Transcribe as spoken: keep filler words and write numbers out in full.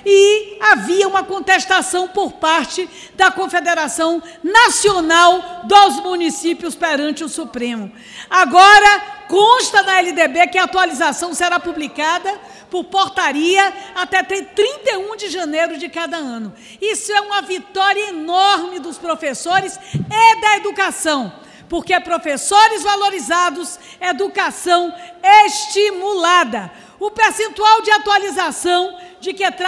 e havia uma contestação por parte da Confederação Nacional dos Municípios perante o Supremo. Agora, consta na L D B que a atualização será publicada por portaria até trinta e um de janeiro de cada ano. Isso é uma vitória enorme dos professores e da educação, porque professores valorizados, educação estimulada. O percentual de atualização de que